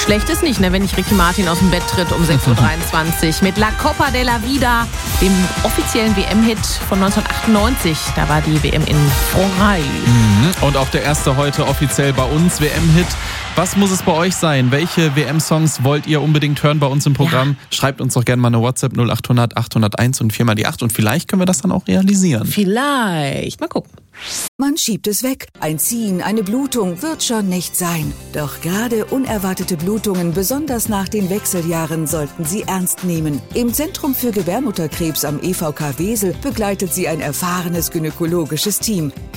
Schlecht ist nicht, ne, wenn nicht Ricky Martin aus dem Bett tritt um 6.23 Uhr mit La Copa de la Vida, dem offiziellen WM-Hit von 1998. Da war die WM in Frankreich. Und auch der erste heute offiziell bei uns, WM-Hit. Was muss es bei euch sein? Welche WM-Songs wollt ihr unbedingt hören bei uns im Programm? Ja. Schreibt uns doch gerne mal eine WhatsApp 0800 801 und 4 mal die 8 und vielleicht können wir das dann auch realisieren. Vielleicht. Mal gucken. Man schiebt es weg. Ein Ziehen, eine Blutung wird schon nicht sein. Doch gerade unerwartete Blutungen, besonders nach den Wechseljahren, sollten Sie ernst nehmen. Im Zentrum für Gebärmutterkrebs am EVK Wesel begleitet Sie ein erfahrenes gynäkologisches Team.